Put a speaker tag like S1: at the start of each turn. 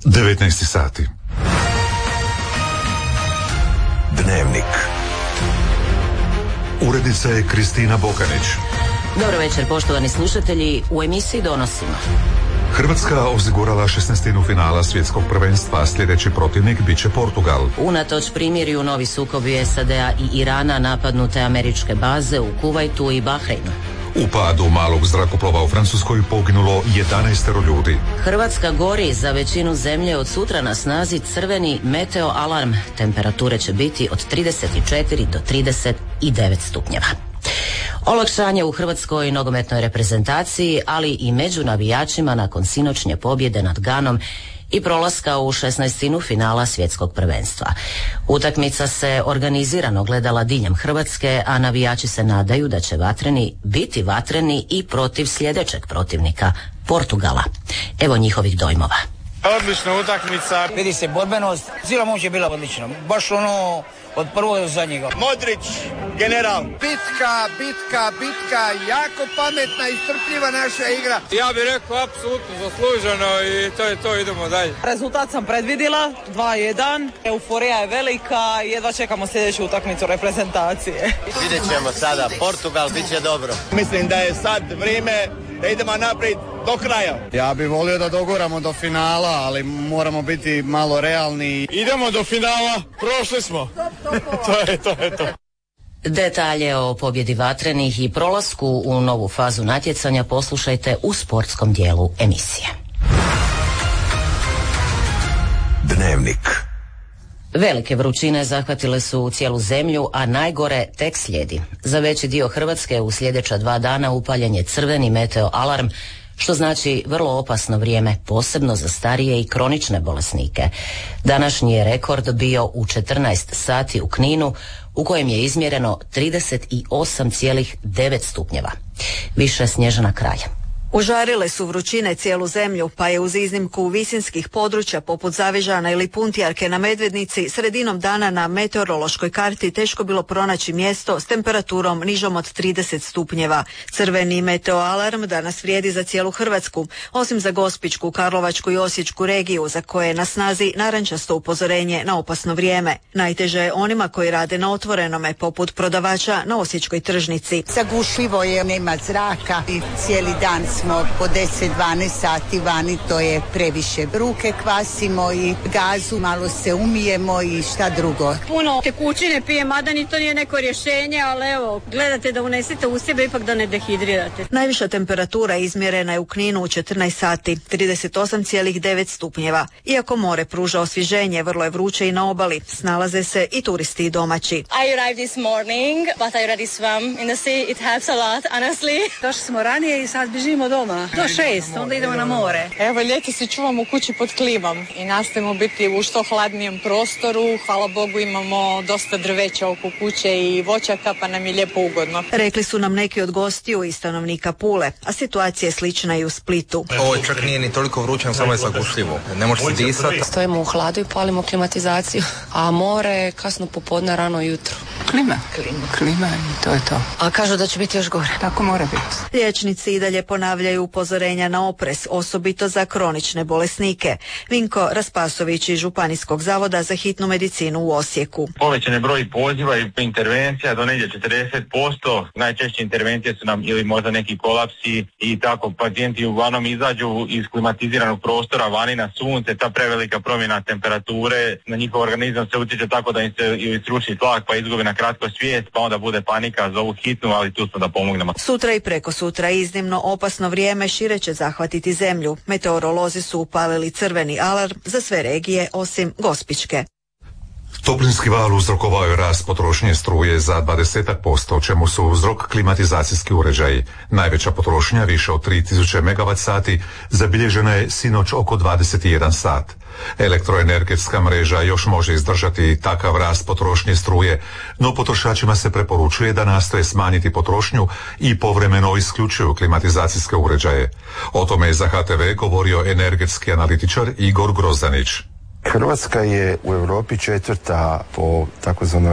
S1: 19 sati. Dnevnik. Urednica je Kristina Bokanić.
S2: Dobro večer, poštovani slušatelji. U emisiji donosimo:
S1: Hrvatska osigurala 16. finala svjetskog prvenstva, a sljedeći protivnik bit će Portugal.
S2: Unatoč primirju, novi sukobi SAD-a i Irana, napadnute američke baze u Kuvajtu i Bahreinu.
S1: U padu malog zrakoplova u Francuskoj poginulo 11 ljudi.
S2: Hrvatska gori, za većinu zemlje od sutra na snazi crveni meteo alarm. Temperature će biti od 34 do 39 stupnjeva. Olakšanje u hrvatskoj nogometnoj reprezentaciji, ali i među navijačima nakon sinoćnje pobjede nad Ganom i prolaska u 16. finala svjetskog prvenstva. Utakmica se organizirano gledala diljem Hrvatske, a navijači se nadaju da će vatreni biti vatreni i protiv sljedećeg protivnika, Portugala. Evo njihovih dojmova.
S3: Odlična utakmica.
S4: Vidi se borbenost, cijela moć je bila odlična. Baš ono od prvog do zadnjega.
S3: Modrić, general.
S5: Bitka, jako pametna i strpljiva naša igra.
S3: Ja bih rekao apsolutno zasluženo i to je to, idemo dalje.
S6: Rezultat sam predvidila, 2-1. Euforija je velika, jedva čekamo sljedeću utakmicu reprezentacije.
S7: Vidjet ćemo sada, Portugal bit će dobro.
S3: Mislim da je sad vrijeme da idemo naprijed do kraja.
S5: Ja bih volio da doguramo do finala, ali moramo biti malo realni.
S3: Idemo do finala, prošli smo. To je to.
S2: Detalje o pobjedi vatrenih i prolasku u novu fazu natjecanja poslušajte u sportskom dijelu emisije.
S1: Dnevnik.
S2: Velike vrućine zahvatile su cijelu zemlju, a najgore tek slijedi. Za veći dio Hrvatske u sljedeća 2 dana upaljen je crveni meteo alarm, što znači vrlo opasno vrijeme, posebno za starije i kronične bolesnike. Današnji je rekord bio u 14 sati u Kninu, u kojem je izmjereno 38,9 stupnjeva. Više Snježana Kralj.
S8: Užarile su vrućine cijelu zemlju, pa je uz iznimku visinskih područja poput Zavižana ili Puntijarke na Medvednici sredinom dana na meteorološkoj karti teško bilo pronaći mjesto s temperaturom nižom od 30 stupnjeva. Crveni meteo alarm danas vrijedi za cijelu Hrvatsku, osim za Gospićku, Karlovačku i Osječku regiju, za koje je na snazi narančasto upozorenje na opasno vrijeme. Najteže je onima koji rade na otvorenome, poput prodavača na Osječkoj tržnici.
S9: Zagušljivo je, nema zraka i cijeli dan smo po 10-12 sati vani, to je previše. Ruke kvasimo i gazu, malo se umijemo i šta drugo.
S10: Puno tekućine pijem, mada ni to nije neko rješenje, ali evo, gledate da unesete u sebe, ipak da ne dehidrirate.
S8: Najviša temperatura izmjerena je u Kninu u 14 sati, 38,9 stupnjeva. Iako more pruža osvježenje, vrlo je vruće i na obali. Snalaze se i turisti i domaći.
S10: I arrived this morning, but I already swam in the sea. It helps a lot, honestly.
S6: Došli smo ranije i sad bježimo doma. Do 6, onda idemo na more.
S11: Evo, ljeti se čuvamo kući pod klimom i nastojimo biti u što hladnijem prostoru. Hvala Bogu, imamo dosta drveća oko kuće i voćaka, pa nam je lijepo ugodno.
S8: Rekli su nam neki od gostiju i stanovnika Pule, a situacija je slična i u Splitu.
S12: Ovo čak nije ni toliko vrućeno, samo je zagušljivo. Ne može se disati.
S13: Stojimo u hladu i palimo klimatizaciju, a more kasno popodne, rano jutro.
S6: Klima i to je to.
S13: A kažu da će biti još gore.
S6: Tako mora biti.
S8: Liječnici i dalje ponavljaju upozorenja na oprez, osobito za kronične bolesnike. Vinko Raspasović iz Županijskog zavoda za hitnu medicinu u Osijeku.
S14: Povećan je broj poziva i intervencija do negdje 40%. Najčešće intervencije su nam ili možda neki kolapsi i tako pacijenti uglavnom izađu iz klimatiziranog prostora vani na sunce. Ta prevelika promjena temperature na njihov organizam se utječe tako da im se ili sruši tlak pa izgubi na kratko svijest, pa onda bude panika za ovu hitnu, ali tu smo da pomognemo.
S8: Sutra i preko sutra iznimno opasno vrijeme šire će zahvatiti zemlju. Meteorolozi su upalili crveni alarm za sve regije osim Gospićke.
S1: Toplinski val uzrokovao je rast potrošnje struje za 20%, čemu su uzrok klimatizacijski uređaji. Najveća potrošnja, više od 3000 MWh, zabilježena je sinoć oko 21 sat. Elektroenergetska mreža još može izdržati takav rast potrošnje struje, no potrošačima se preporučuje da nastoje smanjiti potrošnju i povremeno isključuju klimatizacijske uređaje. O tome je za HTV govorio energetski analitičar Igor Grozdanić.
S15: Hrvatska je u Europi 4. po takozvanoj